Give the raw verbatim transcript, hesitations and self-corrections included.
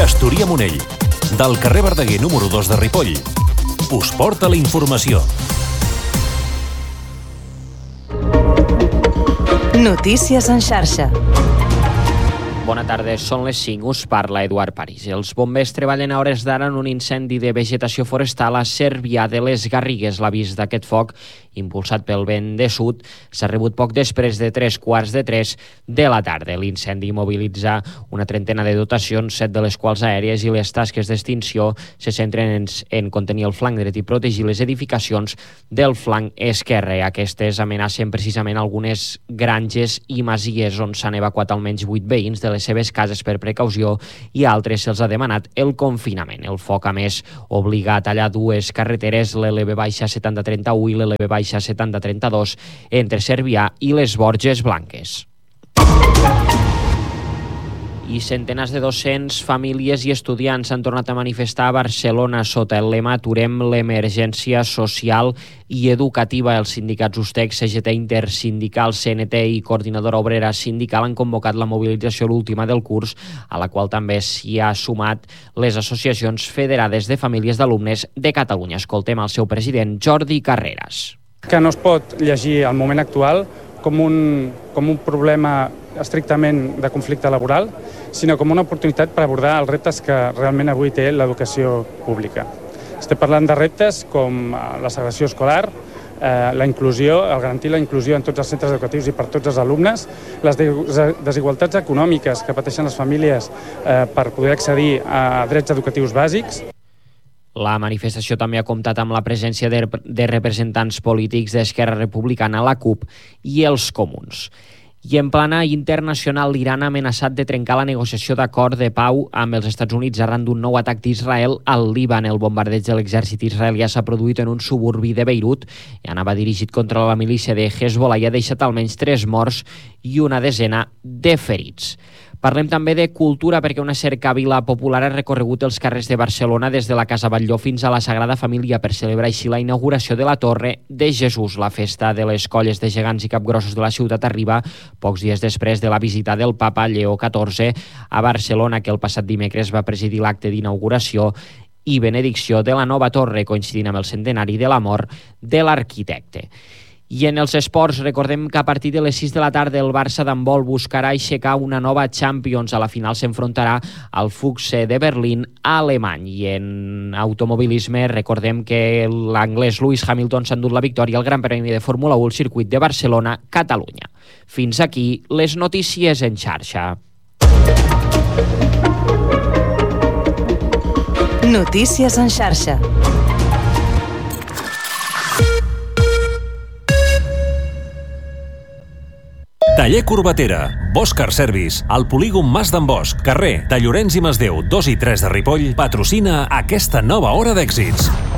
Gestoria Monell, del carrer Verdaguer número dos de Ripoll, us porta la informació. Notícies en xarxa. Bona tarda, són les cinc, us parla Eduard París. Els bombers treballen a hores d'ara en un incendi de vegetació forestal a Cervià de les Garrigues. L'avís d'aquest foc, impulsat pel vent de sud, s'ha rebut poc després de tres quarts de tres de la tarda. L'incendi mobilitza una trentena de dotacions, set de les quals aèries, i les tasques d'extinció se centren en, en contenir el flanc dret i protegir les edificacions del flanc esquerre. Aquestes amenacen precisament algunes granges i masies on s'han evacuat almenys vuit veïns de les seves cases per precaució i a altres se'ls ha demanat el confinament. El foc, a més, obliga a tallar dues carreteres, l'L B setanta trenta-u i l'L B setanta trenta-dos, entre Cervià i les Borges Blanques. I centenars de docents, famílies i estudiants han tornat a manifestar a Barcelona sota el lema Aturem l'emergència social i educativa. Els sindicats Ustec, C G T Intersindical, C N T i Coordinadora Obrera Sindical han convocat la mobilització l'última del curs, a la qual també s'hi ha sumat les associacions federades de famílies d'alumnes de Catalunya. Escoltem el seu president, Jordi Carreras. Que no es pot llegir el moment actual com un, com un problema estrictament de conflicte laboral, sinó com una oportunitat per abordar els reptes que realment avui té l'educació pública. Estem parlant de reptes com la segregació escolar, eh, la inclusió, el garantir la inclusió en tots els centres educatius i per tots els alumnes, les desigualtats econòmiques que pateixen les famílies eh, per poder accedir a drets educatius bàsics. La manifestació també ha comptat amb la presència de, de representants polítics d'Esquerra Republicana, la CUP i els Comuns. I en plana internacional, l'Iran ha amenaçat de trencar la negociació d'acord de pau amb els Estats Units arran d'un nou atac d'Israel al Líban. El bombardeig de l'exèrcit israelià s'ha produït en un suburbi de Beirut i anava dirigit contra la milícia de Hezbollah i ha deixat almenys tres morts i una desena de ferits. Parlem també de cultura, perquè una cercavila popular ha recorregut els carrers de Barcelona des de la Casa Batlló fins a la Sagrada Família per celebrar així la inauguració de la Torre de Jesús. La festa de les colles de gegants i capgrossos de la ciutat arriba pocs dies després de la visita del papa Lleó catorze a Barcelona, que el passat dimecres va presidir l'acte d'inauguració i benedicció de la nova torre, coincidint amb el centenari de la mort de l'arquitecte. I en els esports, recordem que a partir de les sis de la tarda el Barça d'handbol buscarà aixecar una nova Champions. A la final s'enfrontarà al Fuchse de Berlín alemany. I en automobilisme, recordem que l'anglès Lewis Hamilton s'ha endut la victòria al Gran Premi de Fórmula u al circuit de Barcelona, Catalunya. Fins aquí les notícies en xarxa. Notícies en xarxa. Taller Corbatera, Bosch Car Service, al polígon Mas d'en Bosch, carrer de Llorenç i Masdeu dos i tres de Ripoll, patrocina aquesta nova hora d'èxits.